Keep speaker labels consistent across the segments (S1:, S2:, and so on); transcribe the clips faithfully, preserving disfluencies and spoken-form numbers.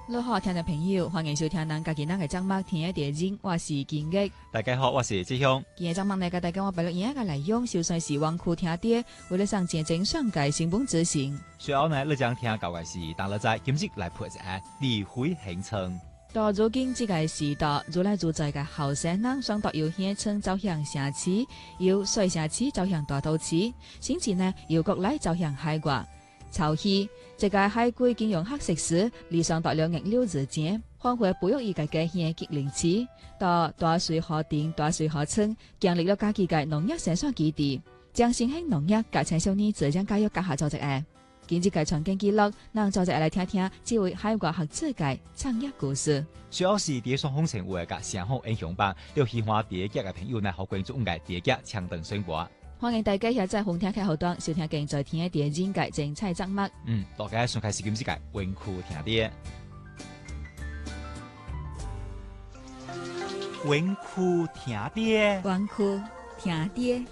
S1: 你好，聽眾朋友，歡迎收聽咱家己咱嘅節目《天一地經》，我是金玉。
S2: 大家好，我是志雄。
S1: 今日節目呢，甲大家我擺落影嘅內容，就算是灣區聽爹，為了上見證上界成本執行。
S2: 隨後呢，你將聽到嘅是，當你在今日來配一個李輝行程。
S1: 到如今這個時代，如來如在嘅後生人，雙獨由縣城走向城市，由細城市走向大都市，甚至呢由國內走向海外。潮氣，這個海歸金融黑食時，理想到了逆流而間，換回不用一個個縣吉林市，到大水河町、大水河村，建立了家己嘅農業生產基地，將新興農業甲青少年自將教育結合做一個。今日嘅創建記錄，讓作者來聽聽這位海外學者嘅創業故事。
S2: 主要是第一雙風城話嘅上好影響吧，有喜歡第一節嘅朋友呢，好關注我嘅第一節強登生活。
S1: 歡迎大家喺在紅天開後端收聽更在天一第一節嘅精彩節目。
S2: 嗯，大家順開始今日嘅灣區聽爹。灣區聽爹，
S1: 灣區聽爹。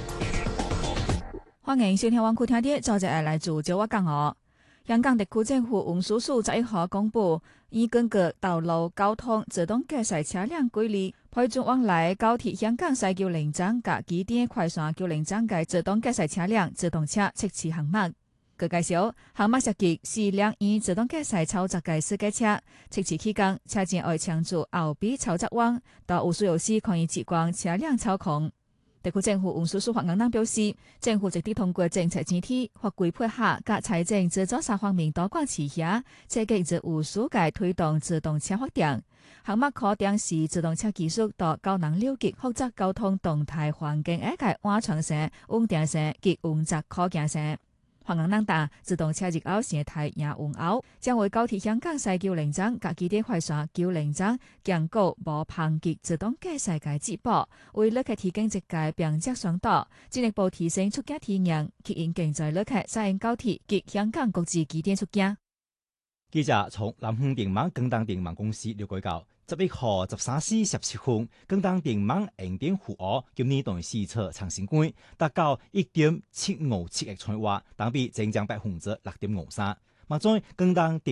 S1: 歡迎收聽灣區聽爹，作者係來自九我講哦。香港特區政府運輸署十一號公布，已根據道路交通自動駕駛車輛規例，批准往來高鐵香港西九龍站甲基點快線九龍站嘅自動駕駛車輛自動車測試項目。據介紹，項目設計是兩用自動駕駛操作嘅私家車，測試期間車前會창出後備操作網，到有需要時可以激光車輛操控。特區政府運輸署發言人表示，政府直接通過政策整體、法規配合、甲財政資助三方面多管齊下，設計自有數界推動自動車發展。項目可定是自動車技術到高能了解複雜交通動態環境一個安全性、穩定性及運作可行性。發言人答，自動車日後生態也穩後，將為高鐵香港西九龍站甲基點快線九龍站建構無旁及自動駕駛嘅接駁，為旅客提供一個便捷雙導，進一步提升出境體驗，吸引更多旅客使用高鐵及香港國際基點出境。
S2: 記者從南方電網廣東電網公司了解到，十一號十三時十七分，廣東電網營電負荷今年同試測長線關達到一點七五七億千瓦，等比增長百分之六點五三。目前廣東電